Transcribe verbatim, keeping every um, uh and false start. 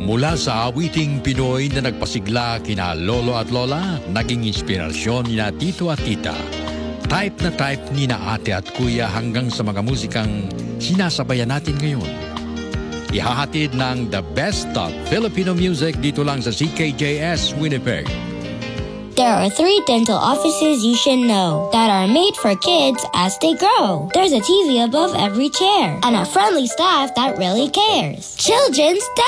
Mula sa awiting Pinoy na nagpasigla kina lolo at lola, naging inspirasyon ni na tito at tita. Type na type ni na ate at kuya hanggang sa mga musikang sinasabayan natin ngayon. Ihahatid ng the best of Filipino music dito lang sa C K J S Winnipeg. There are three dental offices you should know that are made for kids as they grow. There's a T V above every chair and a friendly staff that really cares. Children's